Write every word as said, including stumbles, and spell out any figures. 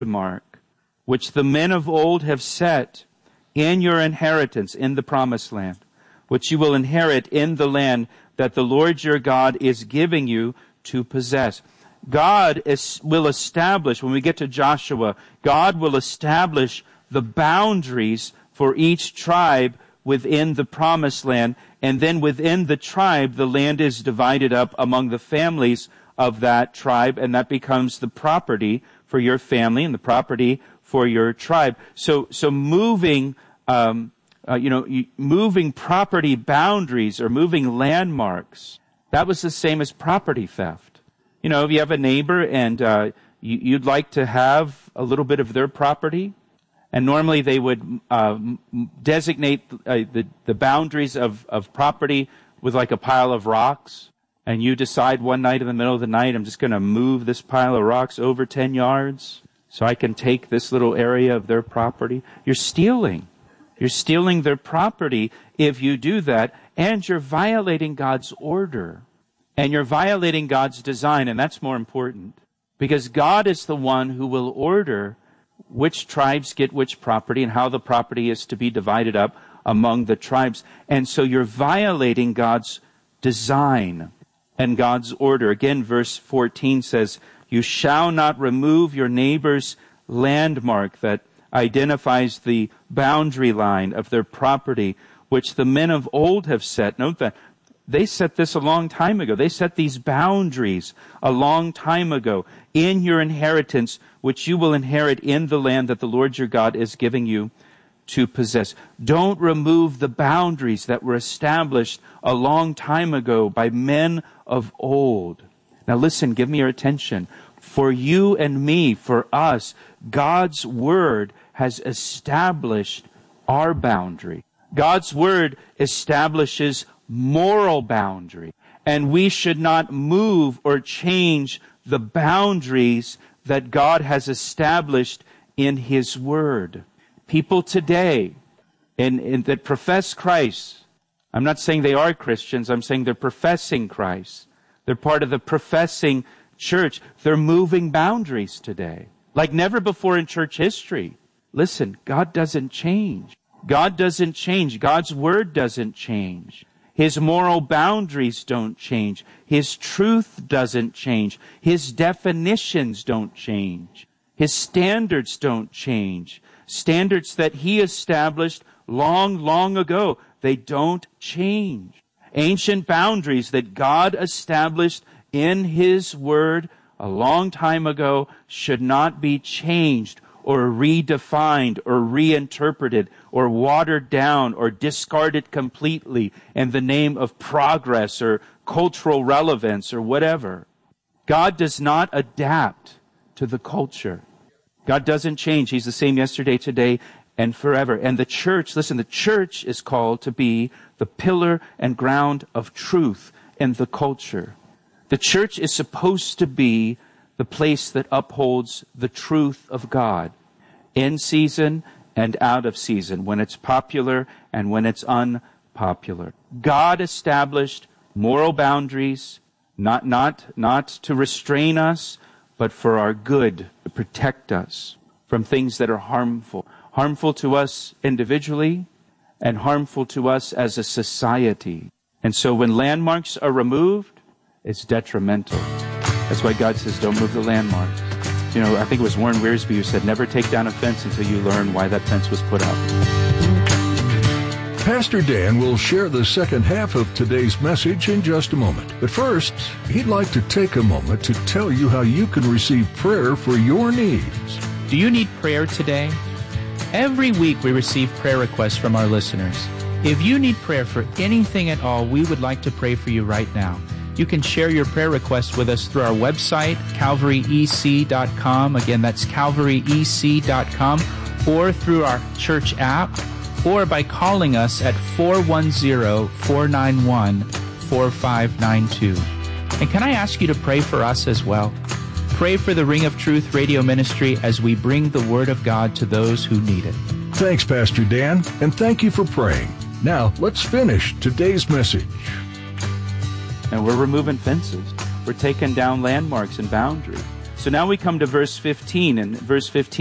mark, which the men of old have set in your inheritance in the promised land, which you will inherit in the land that the Lord your God is giving you to possess. God is, will establish, when we get to Joshua, God will establish the boundaries for each tribe within the promised land, and then within the tribe, the land is divided up among the families of that tribe, and that becomes the property for your family and the property for your tribe. So, so moving, um, uh, you know, moving property boundaries or moving landmarks, that was the same as property theft. You know, if you have a neighbor and uh, you, you'd like to have a little bit of their property, and normally they would uh, designate uh, the, the boundaries of, of property with like a pile of rocks, and you decide one night in the middle of the night, I'm just going to move this pile of rocks over ten yards so I can take this little area of their property. You're stealing. You're stealing their property if you do that, and you're violating God's order. And you're violating God's design, and that's more important. Because God is the one who will order which tribes get which property and how the property is to be divided up among the tribes. And so you're violating God's design and God's order. Again, verse fourteen says, you shall not remove your neighbor's landmark that identifies the boundary line of their property, which the men of old have set. Note that. They set this a long time ago. They set these boundaries a long time ago in your inheritance, which you will inherit in the land that the Lord your God is giving you to possess. Don't remove the boundaries that were established a long time ago by men of old. Now listen, give me your attention. For you and me, for us, God's word has established our boundary. God's word establishes moral boundary, and we should not move or change the boundaries that God has established in His Word. People today in, in, that profess Christ, I'm not saying they are Christians, I'm saying they're professing Christ. They're part of the professing church. They're moving boundaries today, like never before in church history. Listen, God doesn't change. God doesn't change. God's Word doesn't change. His moral boundaries don't change. His truth doesn't change. His definitions don't change. His standards don't change. Standards that He established long, long ago, they don't change. Ancient boundaries that God established in His Word a long time ago should not be changed or redefined or reinterpreted or watered down or discarded completely in the name of progress or cultural relevance or whatever. God does not adapt to the culture. God doesn't change. He's the same yesterday, today, and forever. And the church, listen, the church is called to be the pillar and ground of truth in the culture. The church is supposed to be the place that upholds the truth of God in season and out of season, when it's popular and when it's unpopular. God established moral boundaries, not, not, not to restrain us, but for our good, to protect us from things that are harmful. Harmful to us individually and harmful to us as a society. And so when landmarks are removed, it's detrimental. That's why God says, don't move the landmarks. You know, I think it was Warren Wiersbe who said, never take down a fence until you learn why that fence was put up. Pastor Dan will share the second half of today's message in just a moment. But first, he'd like to take a moment to tell you how you can receive prayer for your needs. Do you need prayer today? Every week we receive prayer requests from our listeners. If you need prayer for anything at all, we would like to pray for you right now. You can share your prayer requests with us through our website, calvary e c dot com. Again, that's calvary e c dot com, or through our church app, or by calling us at four one zero, four nine one, four five nine two. And can I ask you to pray for us as well? Pray for the Ring of Truth radio ministry as we bring the Word of God to those who need it. Thanks, Pastor Dan, and thank you for praying. Now, let's finish today's message. And we're removing fences. We're taking down landmarks and boundaries. So now we come to verse fifteen, and verse fifteen